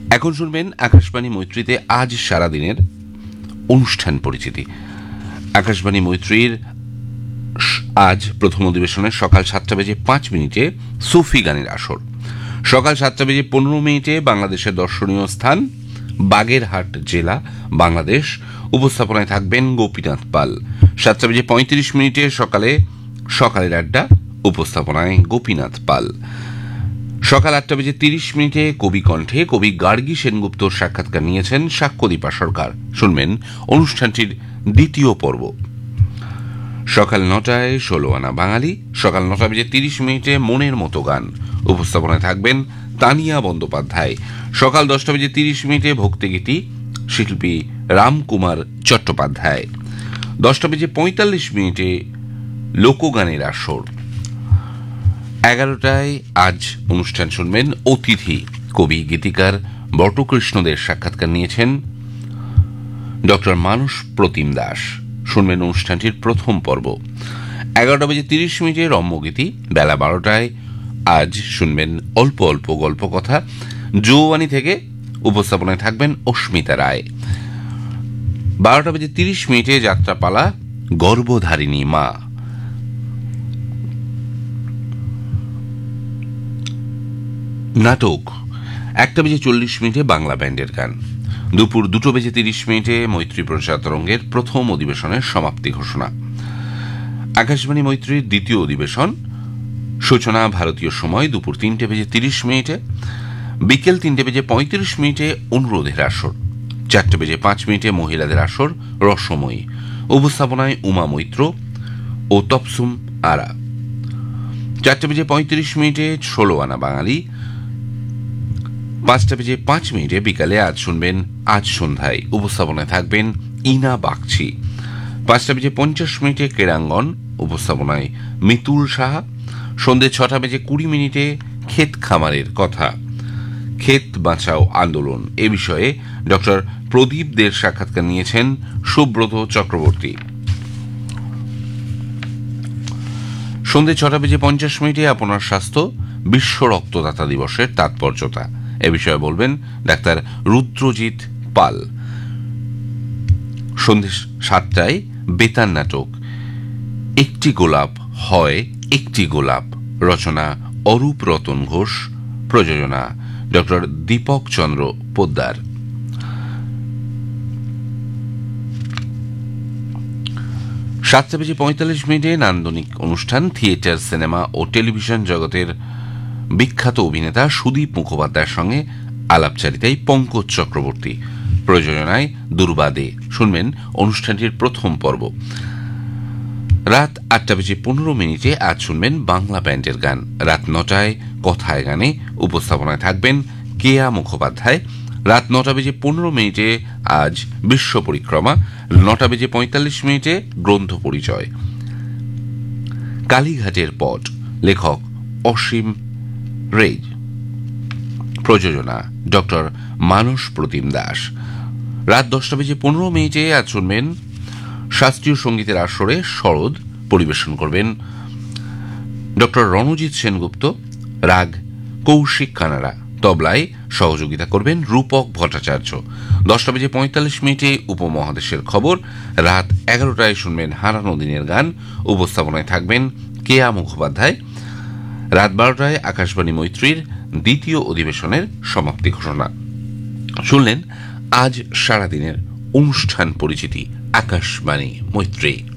এখন শুনবেন আকাশবাণী মৈত্রীতে আজ সারাদিনের অনুষ্ঠান পরিচিতি। আকাশবাণী মৈত্রীর আজ প্রথম অধিবেশনের সকাল 7:05 সুফি গানের আসর, সকাল 7:15 বাংলাদেশের দর্শনীয় স্থান বাগেরহাট জেলা বাংলাদেশ, উপস্থাপনায় থাকবেন গোপীনাথ পাল। 7:35 সকালের আড্ডা, উপস্থাপনায় গোপীনাথ পাল। সকাল 8:30 কবি কণ্ঠে কবি গার্গী সেনগুপ্তর সাক্ষাৎকার নিয়েছেন সাক্ষ্যদীপা সরকার। শুনবেন অনুষ্ঠানটির দ্বিতীয় পর্ব। সকাল 9টায় 16 আনা বাঙালি, সকাল 9:30 মনের মতো গান, উপস্থাপনায় থাকবেন তানিয়া বন্দ্যোপাধ্যায়। সকাল 10:30 ভক্তিগীতি, শিল্পী রামকুমার চট্টোপাধ্যায়। 10:45 লোকগানের আসর। 11টায় আজ অনুষ্ঠান শুনবেন অতিথি কবি গীতিকার বটকৃষ্ণদের সাক্ষাৎকার নিয়েছেন ডক্টর মানস প্রতিম দাস। শুনবেন অনুষ্ঠানটির প্রথম পর্ব। 11:30 রম্যগীতি। বেলা 12টায় আজ শুনবেন অল্প অল্প গল্প কথা যৌবাণী থেকে, উপস্থাপনায় থাকবেন অস্মিতা রায়। 12:30 যাত্রাপালা গর্ভধারিণী মা। নাটক 1:40 বাংলা ব্যান্ডের গান। দুপুর 2:30 মৈত্রী প্রচার তরঙ্গের প্রথম অধিবেশনের সমাপ্তি ঘোষণা। আকাশবাণী মৈত্রীর দ্বিতীয় অধিবেশন সূচনা ভারতীয় সময় দুপুর 3:30। বিকেল 3:35 অনুরোধের আসর। 4:05 মহিলাদের আসর রসময়ী, উপস্থাপনায় উমা মৈত্র ও তপসুম আরা। 4:35 16 আনা বাঙালি। 5:05 বিকালে আজ শুনবেন আজ সন্ধ্যায়, উপস্থাপনায় থাকবেন ইনা বাগচি। 5:50 ক্রীড়াঙ্গন, উপস্থাপনায় মিতুল সাহা। সন্ধ্যে 6:20 ক্ষেত খামারের কথা, ক্ষেত বাঁচাও আন্দোলন এ বিষয়ে ডক্টর প্রদীপ দের সাক্ষাৎকার নিয়েছেন সুব্রত চক্রবর্তী। সন্ধ্যে 6:50 আপনার স্বাস্থ্য, বিশ্ব রক্তদাতা দিবসের তাৎপর্যতা এ বিষয়ে বলবেন ডাক্তার রুদ্রজিৎ পাল। সন্ধ্যে 7টায় বেতার নাটক একটি গোলাপ হয় একটি গোলাপ, রচনা অরূপ রতন ঘোষ, প্রযোজনা ডক্টর দীপক চন্দ্র পোদ্দার। 7:45 নান্দনিক অনুষ্ঠান থিয়েটার, সিনেমা ও টেলিভিশন জগতের বিখ্যাত অভিনেতা সুদীপ মুখোপাধ্যায়ের সঙ্গে আলাপচারিতায় পঙ্কজ চক্রবর্তী, প্রযোজনায় দুর্বাদে। শুনবেন অনুষ্ঠানটির প্রথম পর্ব। রাত 8:15 আজ শুনবেন বাংলা ব্যান্ডের গান। রাত 9টায় কথায় গানে, উপস্থাপনায় থাকবেন কেয়া মুখোপাধ্যায়। রাত 9:15 আজ বিশ্ব পরিক্রমা। 9:45 গ্রন্থ পরিচয়, কালীঘাটের পট, লেখক অসীম রেজ, প্রযোজনা ডক্টর মানস প্রতিম দাস। রাত 10:15 আজ শুনবেন শাস্ত্রীয় সঙ্গীতের আসরে সরোদ, পরিবেশন করবেন ডক্টর রণজিৎ সেনগুপ্ত। রাগ কৌশিক কানাড়া, তবলায় সহযোগিতা করবেন রূপক ভট্টাচার্য। 10:45 উপমহাদেশের খবর। রাত 11টায় শুনবেন হারানো দিনের গান, উপস্থাপনায় থাকবেন কেয়া মুখোপাধ্যায়। রাত 12টায় আকাশবাণী মৈত্রীর দ্বিতীয় অধিবেশনের সমাপ্তি ঘোষণা। শুনলেন আজ সারাদিনের অনুষ্ঠান পরিচিতি আকাশবাণী মৈত্রী।